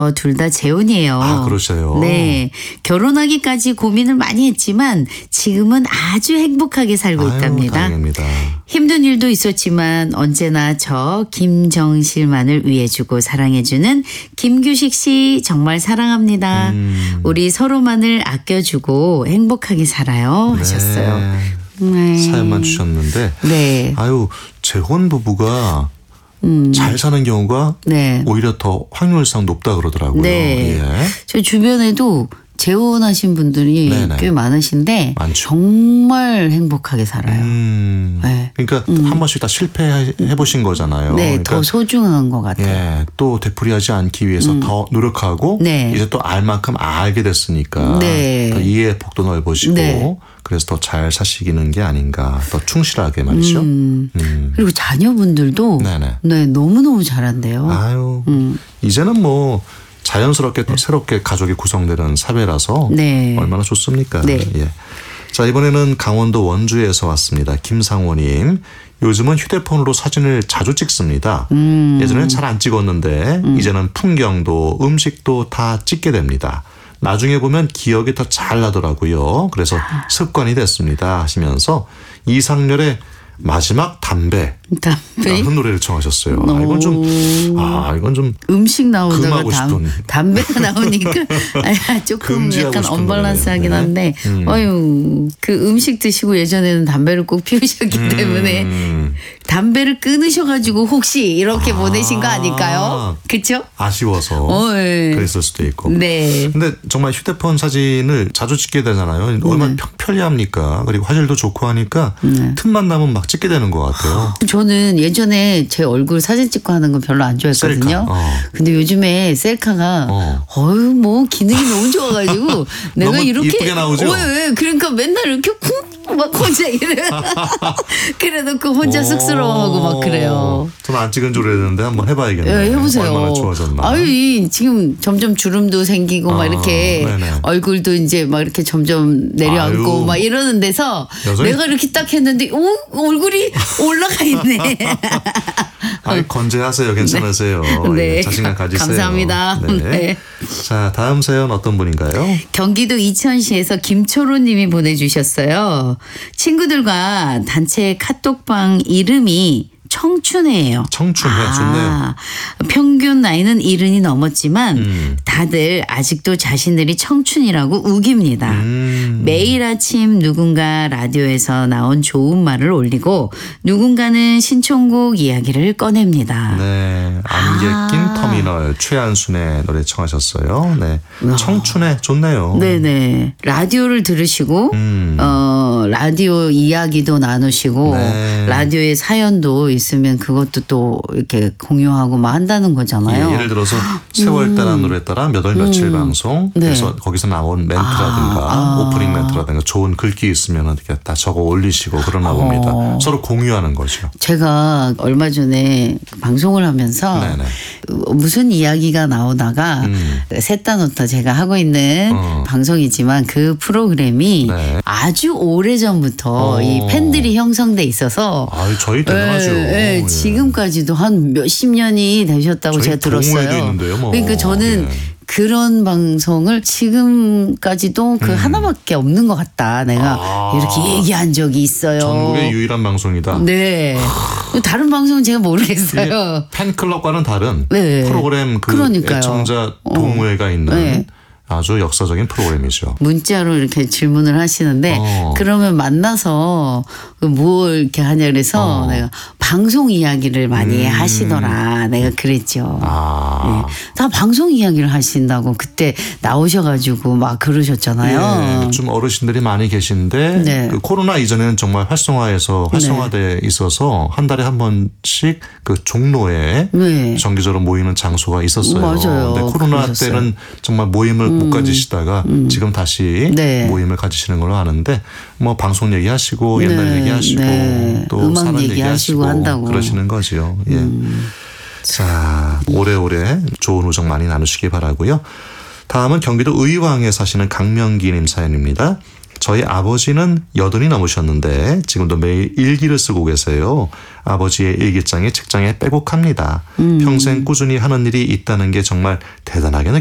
둘 다 재혼이에요. 아, 그러세요? 네. 결혼하기까지 고민을 많이 했지만 지금은 아주 행복하게 살고 있답니다. 다행입니다. 힘든 일도 있었지만 언제나 저 김정실만을 위해주고 사랑해주는 김규식 씨 정말 사랑합니다. 우리 서로만을 아껴주고 행복하게 살아요 하셨어요. 네. 사연만 주셨는데 네. 아유, 재혼 부부가 잘 사는 경우가 네. 오히려 더 확률상 높다 그러더라고요. 네. 예. 저 주변에도 재혼하신 분들이 네네. 꽤 많으신데 많죠. 정말 행복하게 살아요. 네. 그러니까 한 번씩 다 실패해 보신 거잖아요. 네, 그러니까 더 소중한 것 같아요. 예, 또 되풀이하지 않기 위해서 더 노력하고 네. 이제 또 알 만큼 알게 됐으니까 네. 더 이해의 폭도 넓으시고 네. 그래서 더 잘 사시기는 게 아닌가, 더 충실하게 말이죠. 그리고 자녀분들도 네네. 네, 너무너무 잘한대요. 아유, 이제는 뭐 자연스럽게 또 새롭게 가족이 구성되는 사회라서 네. 얼마나 좋습니까? 네. 예. 자, 이번에는 강원도 원주에서 왔습니다. 김상호님. 요즘은 휴대폰으로 사진을 자주 찍습니다. 예전에는 잘 안 찍었는데 이제는 풍경도 음식도 다 찍게 됩니다. 나중에 보면 기억이 더 잘 나더라고요. 그래서 습관이 됐습니다 하시면서 이상렬의 마지막 담배 라는 노래를 청하셨어요. 이건 좀 음식 나오다가 금하고 싶은. 담배가 나오니까 조금 금지하고 약간 싶은 언밸런스하긴 노래. 한데 어휴, 그 음식 드시고 예전에는 담배를 꼭 피우셨기 때문에 담배를 끊으셔가지고 혹시 이렇게 보내신 거 아닐까요? 그렇죠? 아쉬워서 네. 그랬을 수도 있고. 네. 근데 정말 휴대폰 사진을 자주 찍게 되잖아요. 얼마나 편리합니까? 그리고 화질도 좋고 하니까 틈만 나면 막 찍게 되는 것 같아요. 저는 예전에 제 얼굴 사진 찍고 하는 건 별로 안 좋아했거든요. 셀카. 근데 요즘에 셀카가 뭐 기능이 너무 좋아가지고 내가 너무 이렇게 이쁘게 나오죠? 그러니까 맨날 이렇게 막 혼자 이래. 그래놓고 혼자 쑥스러워하고 막 그래요. 저는 안 찍은 줄 알았는데 한번 해봐야겠네요. 네, 해보세요. 얼마나 좋아졌나. 아유, 지금 점점 주름도 생기고 막 이렇게 네네. 얼굴도 이제 막 이렇게 점점 내려앉고 아유. 막 이러는 데서 여전히- 내가 이렇게 딱 했는데 얼굴이 올라가 있네. 건재하세요. 괜찮으세요. 네. 예, 자신감 가지세요. 감사합니다. 네. 네. 자, 다음 사연 어떤 분인가요? 경기도 이천시에서 김초로 님이 보내주셨어요. 친구들과 단체 카톡방 이름이 청춘회예요. 청춘회 좋네요. 평균 나이는 70이 넘었지만 다들 아직도 자신들이 청춘이라고 우깁니다. 매일 아침 누군가 라디오에서 나온 좋은 말을 올리고 누군가는 신청곡 이야기를 꺼냅니다. 네, 안개 낀 터미널 최한순의 노래 청하셨어요. 네, 청춘회 좋네요. 네네. 라디오를 들으시고 라디오 이야기도 나누시고 네. 라디오의 사연도 있으면 그것도 또 이렇게 공유하고 막 한다는 거잖아요. 예를 들어서 세월 따라 노래 따라 몇 월 며칠 방송 네. 그래서 거기서 나온 멘트라든가 오프닝 멘트라든가 좋은 글귀 있으면 이렇게 다 적어 올리시고 그러나 봅니다. 서로 공유하는 거죠. 제가 얼마 전에 방송을 하면서 네네. 무슨 이야기가 나오다가 셋다 놓다 제가 하고 있는 방송이지만 그 프로그램이 네. 아주 오래전부터 이 팬들이 형성돼 있어서 아유, 저희 대단하죠. 네, 예. 지금까지도 한 몇십 년이 되셨다고 저희 제가 들었어요. 동호회도 있는데요, 뭐. 그러니까 저는 예. 그런 방송을 지금까지도 그 하나밖에 없는 것 같다. 내가 이렇게 얘기한 적이 있어요. 전국의 유일한 방송이다. 네. 다른 방송은 제가 모르겠어요. 이게 팬클럽과는 다른 네. 프로그램 그 그러니까요. 애청자 동호회가 있는 네. 아주 역사적인 프로그램이죠. 문자로 이렇게 질문을 하시는데 그러면 만나서 뭘 이렇게 하냐 그래서 내가 방송 이야기를 많이 하시더라. 내가 그랬죠. 네. 다 방송 이야기를 하신다고 그때 나오셔가지고 막 그러셨잖아요. 예, 좀 어르신들이 많이 계신데 네. 그 코로나 이전에는 정말 활성화돼 있어서 한 달에 한 번씩 그 종로에 네. 정기적으로 모이는 장소가 있었어요. 맞아요. 근데 코로나 그러셨어요. 때는 정말 모임을 못 가지시다가 지금 다시 네. 모임을 가지시는 걸로 아는데 뭐 방송 얘기하시고 옛날 네. 얘기하시고 네. 또 음악 사람 얘기하시고 얘기하시고 한다고. 그러시는 거죠. 예. 자, 오래오래 좋은 우정 많이 나누시기 바라고요. 다음은 경기도 의왕에 사시는 강명기님 사연입니다. 저희 아버지는 80이 넘으셨는데 지금도 매일 일기를 쓰고 계세요. 아버지의 일기장에 책장에 빼곡합니다. 평생 꾸준히 하는 일이 있다는 게 정말 대단하게